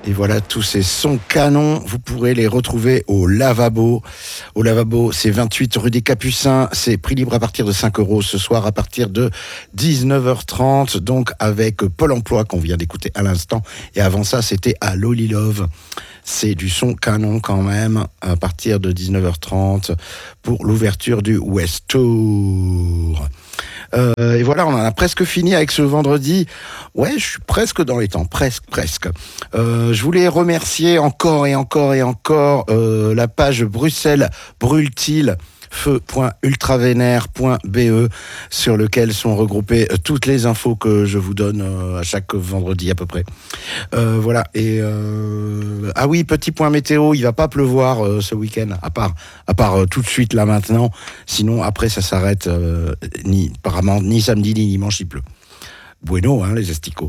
Et voilà, tous ces sons canons, vous pourrez les retrouver au Lavabo. Au Lavabo, c'est 28 rue des Capucins. C'est prix libre à partir de 5 € ce soir à partir de 19h30. Donc avec Pôle emploi qu'on vient d'écouter à l'instant. Et avant ça, c'était à Loli Love. C'est du son canon quand même à partir de 19h30 pour l'ouverture du West Tour. Et voilà, on en a presque fini avec ce vendredi. Ouais, je suis presque dans les temps, presque. Je voulais remercier encore et encore la page Bruxelles brûle-t-il feu.ultravénère.be sur lequel sont regroupées toutes les infos que je vous donne à chaque vendredi à peu près. Voilà, et ah oui, petit point météo, il va pas pleuvoir ce week-end, à part tout de suite là maintenant, sinon après ça s'arrête apparemment ni samedi ni dimanche il pleut. Bueno, hein, les asticots.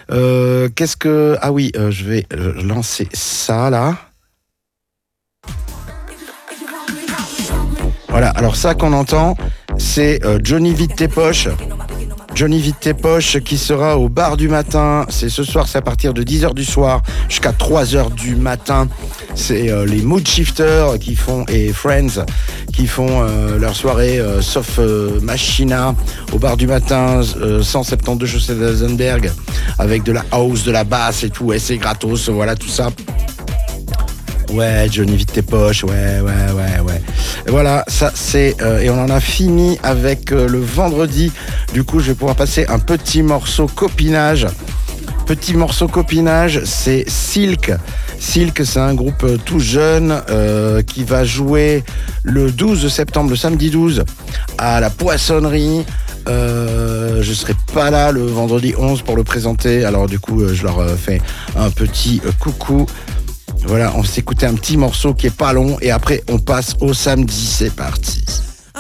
Ah oui, je vais lancer ça là. Voilà, alors ça qu'on entend, c'est Johnny Vide tes poches. Johnny Vide tes poches qui sera au bar du matin. C'est ce soir, c'est à partir de 10h du soir jusqu'à 3h du matin. C'est les Mood Shifters et Friends qui font leur soirée sauf Machina au bar du matin, 172 chaussée d'Alzenberg avec de la house, de la basse et tout. Et c'est gratos, voilà tout ça. Ouais, Johnny Vide tes poches, ouais. Et voilà, ça c'est... et on en a fini avec le vendredi. Du coup, je vais pouvoir passer un petit morceau copinage. Petit morceau copinage, c'est Silk. Silk, c'est un groupe tout jeune qui va jouer le 12 septembre, le samedi 12, à la Poissonnerie. Je serai pas là le vendredi 11 pour le présenter. Alors du coup, je leur fais un petit coucou. Voilà, on s'écoutait un petit morceau qui est pas long et après on passe au samedi, c'est parti.